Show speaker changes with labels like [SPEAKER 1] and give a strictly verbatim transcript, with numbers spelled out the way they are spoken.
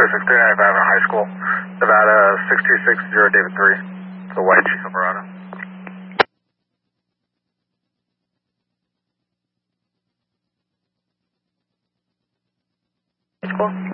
[SPEAKER 1] thirty-six thirty-nine Avenue High School, Nevada six two six zero David three, the white Silverado.
[SPEAKER 2] School.